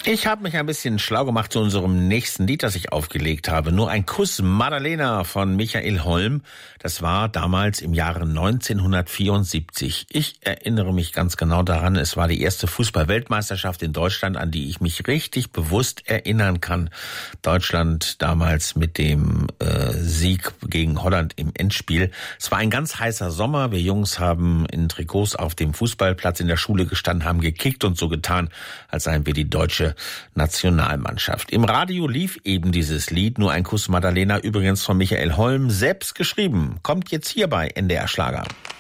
Ich habe mich ein bisschen schlau gemacht zu unserem nächsten Lied, das ich aufgelegt habe. Nur ein Kuss Maddalena von Michael Holm. Das war damals im Jahre 1974. Ich erinnere mich ganz genau daran, es war die erste Fußball-Weltmeisterschaft in Deutschland, an die ich mich richtig bewusst erinnern kann. Deutschland damals mit dem Sieg gegen Holland im Endspiel. Es war ein ganz heißer Sommer. Wir Jungs haben in Trikots auf dem Fußballplatz in der Schule gestanden, haben gekickt und so getan, als seien wir die deutsche Nationalmannschaft. Im Radio lief eben dieses Lied, Nur ein Kuss Maddalena, übrigens von Michael Holm, selbst geschrieben. Kommt jetzt hier bei NDR Schlager.